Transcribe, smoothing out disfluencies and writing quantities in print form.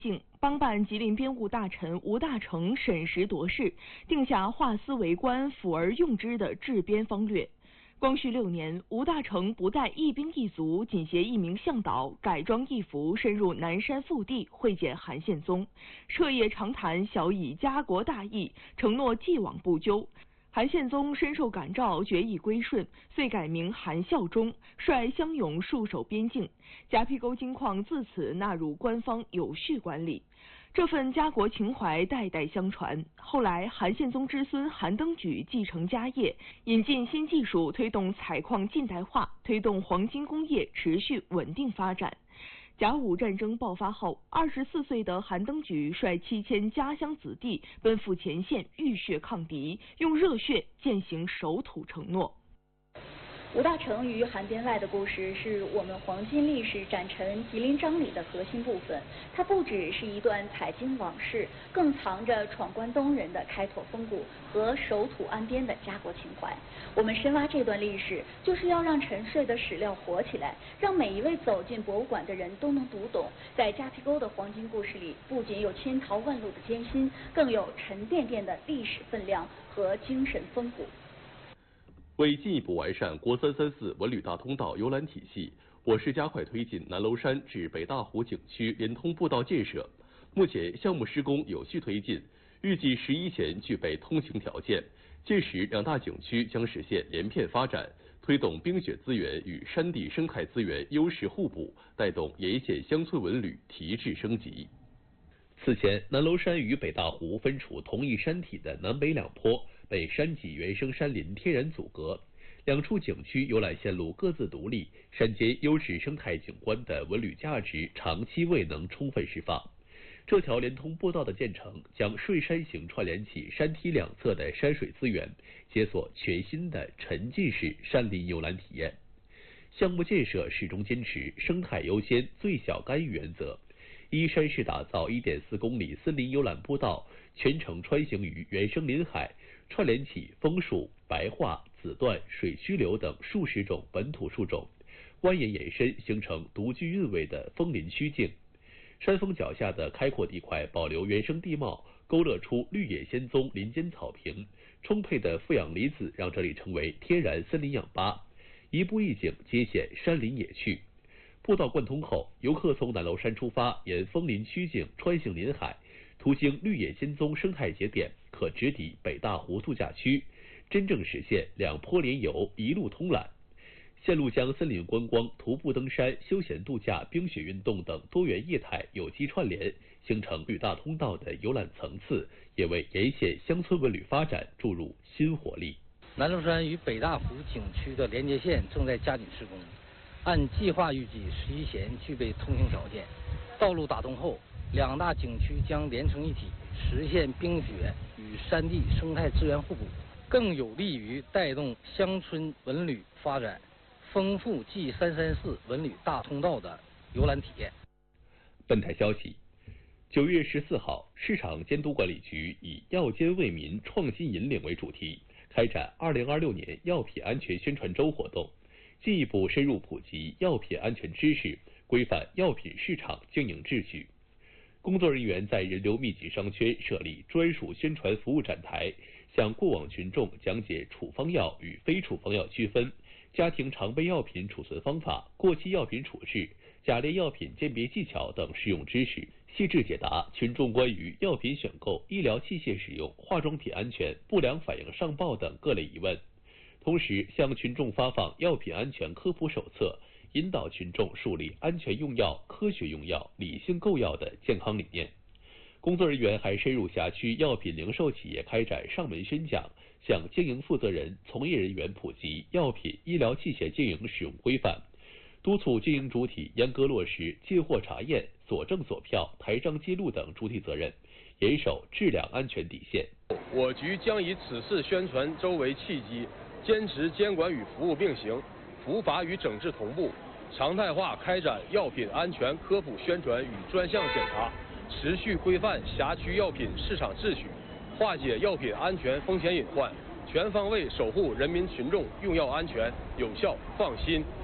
帮办吉林编务大臣吴大成审时度势，定下化思为官、辅而用之的治边方略。光绪6年，吴大成不再一兵一卒，仅携1名向导，改装义服，深入南山腹地会见韩宪宗，彻夜长谈，小以家国大义，承诺既往不咎。韩宪宗深受感召，决意归顺，遂改名韩孝忠，率乡勇戍守边境。夹皮沟金矿自此纳入官方有序管理。这份家国情怀代代相传。后来，韩宪宗之孙韩登举继承家业，引进新技术，推动采矿近代化，推动黄金工业持续稳定发展。甲午战争爆发后，24岁的韩登举率7000家乡子弟奔赴前线，浴血抗敌，用热血践行守土承诺。 吴大成与韩边外的故事是我们黄金历史展陈吉林章里的核心部分。它不只是一段采金往事，更藏着闯关东人的开拓风骨和守土安边的家国情怀。我们深挖这段历史，就是要让沉睡的史料活起来，让每一位走进博物馆的人都能读懂，在夹皮沟的黄金故事里，不仅有千淘万漉的艰辛，更有沉甸甸的历史分量和精神风骨。 为进一步完善国334文旅大通道游览体系，我市加快推进南娄山至北大湖景区连通步道建设。目前项目施工有序推进，预计11前具备通行条件。届时两大景区将实现连片发展，推动冰雪资源与山地生态资源优势互补，带动沿线乡村文旅提质升级。此前，南娄山与北大湖分处同一山体的南北两坡被山脊原生山林天然阻隔，两处景区游览线路各自独立，山间优质生态景观的文旅价值长期未能充分释放。这条连通步道的建成，将顺山形串联起山体两侧的山水资源，解锁全新的沉浸式山林游览体验。项目建设始终坚持生态优先、最小干预原则。依山势打造1.4公里森林游览步道，全程穿行于原生林海，串联起枫树、白桦、紫椴、水须柳等数十种本土树种，蜿蜒延伸，形成独具韵味的枫林曲径。山峰脚下的开阔地块保留原生地貌，勾勒出绿野仙踪林间草坪，充沛的负氧离子让这里成为天然森林氧吧，一步一景皆显山林野趣。步道贯通后，游客从南娄山出发，沿枫林曲径穿行林海，途经绿野仙踪生态节点，可直抵北大湖度假区，真正实现两坡连游，一路通览。线路将森林观光、徒步登山、休闲度假、冰雪运动等多元业态有机串联，形成旅大通道的游览层次，也为沿线乡村文旅发展注入新活力。 南娄山与北大湖景区的连接线正在加紧施工。按计划预计11前具备通行条件，道路打通后，两大景区将连成一体，实现冰雪与山地生态资源互补，更有利于带动乡村文旅发展，丰富 G334文旅大通道的游览体验。 本台消息，9月14号，市场监督管理局以药监为民、创新引领为主题，开展2026年药品安全宣传周活动。进一步深入普及药品安全知识，规范药品市场经营秩序。工作人员在人流密集商圈设立专属宣传服务展台，向过往群众讲解处方药与非处方药区分、家庭常备药品储存方法、过期药品处置、假劣药品鉴别技巧等实用知识，细致解答群众关于药品选购、医疗器械使用、化妆品安全、不良反应上报等各类疑问。同时向群众发放药品安全科普手册，引导群众树立安全用药、科学用药、理性购药的健康理念。工作人员还深入辖区药品零售企业开展上门宣讲，向经营负责人、从业人员普及药品、医疗器械经营使用规范，督促经营主体严格落实借货查验、锁证锁票、台账记录等主体责任，严守质量安全底线。 我局将以此次宣传周为契机，坚持监管与服务并行，伏法与整治同步，常态化开展药品安全科普宣传与专项检查，持续规范辖区药品市场秩序，化解药品安全风险隐患，全方位守护人民群众用药安全，有效、放心、